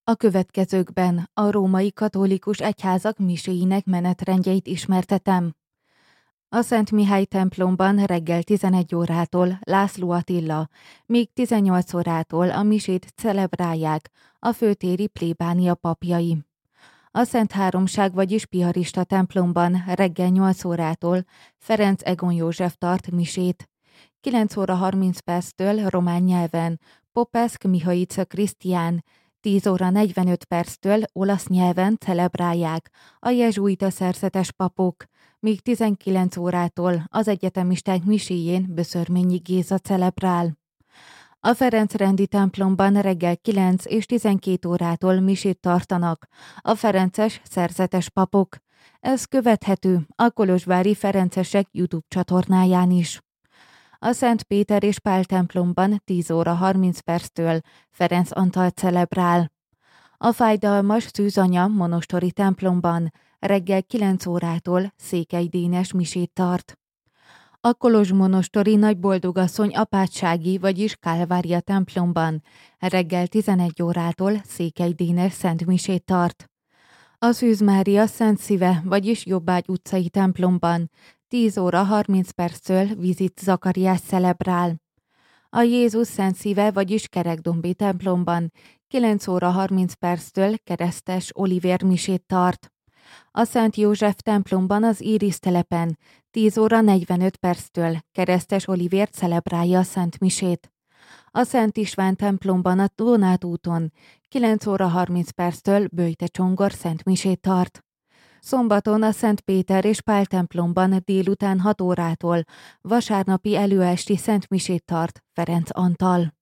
A következőkben a római katolikus egyházak miséinek menetrendjeit ismertetem. A Szent Mihály templomban reggel 11 órától László Attila, míg 18 órától a misét celebrálják a főtéri plébánia papjai. A Szent Háromság, vagyis Piarista templomban reggel 8 órától Ferenc Egon József tart misét. 9 óra 30 perctől román nyelven Popescu Mihaica Krisztián, 10 óra 45 perctől olasz nyelven celebrálják a jezsuita szerzetes papok, míg 19 órától az egyetemisták miséjén Böszörményi Géza celebrál. A Ferencrendi templomban reggel 9 és 12 órától misét tartanak a ferences szerzetes papok. Ez követhető a kolozsvári ferencesek YouTube csatornáján is. A Szent Péter és Pál templomban 10 óra 30 perctől Ferenc Antal celebrál. A Fájdalmas Szűzanya monostori templomban reggel 9 órától Székely Dénes misét tart. A Kolozs monostori Nagyboldogasszony apátsági, vagyis Kálvária templomban reggel 11 órától Székely Dénes szentmisét tart. A Szűz Mária Szent Szíve, vagyis Jobbágy utcai templomban 10 óra 30 perctől Vizit Zakariás celebrál. A Jézus Szent Szíve, vagyis Kerekdombi templomban 9 óra 30 perctől Keresztes Olivér misét tart. A Szent József templomban az Íris telepen 10 óra 45 perctől Keresztes Olivér celebrálja a Szent Misét. A Szent István templomban a Donát úton 9 óra 30 perctől Böjte Csongor Szent Misét tart. Szombaton a Szent Péter és Pál templomban délután 6 órától vasárnapi előesti Szent Misét tart Ferenc Antal.